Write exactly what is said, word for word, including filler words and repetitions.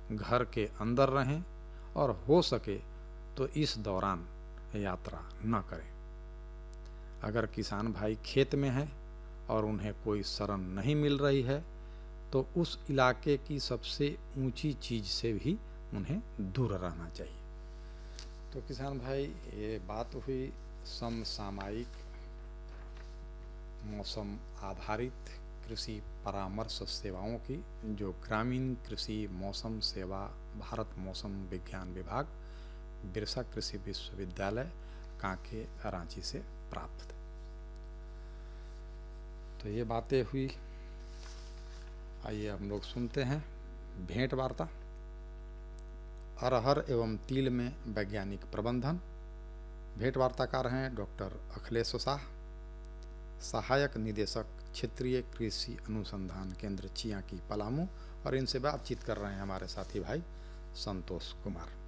घर के अंदर रहें और हो सके तो इस दौरान यात्रा न करें। अगर किसान भाई खेत में हैं और उन्हें कोई शरण नहीं मिल रही है तो उस इलाके की सबसे ऊंची चीज से भी उन्हें दूर रहना चाहिए। तो किसान भाई, ये बात हुई समसामयिक मौसम आधारित कृषि परामर्श सेवाओं की, जो ग्रामीण कृषि मौसम सेवा भारत मौसम विज्ञान विभाग बिरसा कृषि विश्वविद्यालय कांके रांची से प्राप्त। तो ये बातें हुई। आइए हम लोग सुनते हैं भेंट वार्ता। अरहर एवं तिल में वैज्ञानिक प्रबंधन। भेंट वार्ताकार हैं डॉक्टर अखिलेश शाह, सहायक निदेशक क्षेत्रीय कृषि अनुसंधान केंद्र चियाकी पलामू, और इनसे बातचीत कर रहे हैं हमारे साथी भाई संतोष कुमार।